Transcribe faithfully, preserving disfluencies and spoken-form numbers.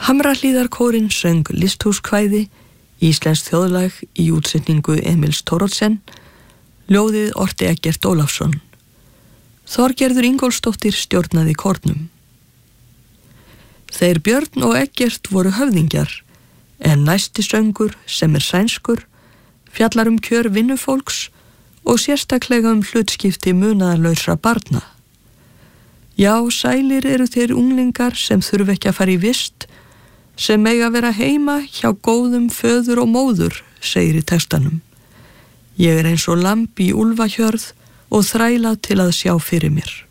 Hamrahlíðarkórinn söng listhúskvæði, íslenskt þjóðlag í útsetningu Emils Thoroddsen, ljóðið orti Eggert Ólafsson. Þorgerður Ingólfsdóttir stjórnaði kórnum. Þeir Björn og Eggert voru höfðingjar, en næsti söngur, sem er sænskur, fjallar um kjör vinnufólks og sérstaklega um hlutskipti munaðarlausra barna. Já, sælir eru þeir unglingar sem þurfa ekki að fara í vist, sem eiga að vera heima hjá góðum föður og móður, segir í textanum. Ég er eins og lamb í úlfahjörð og þræla til að sjá fyrir mér.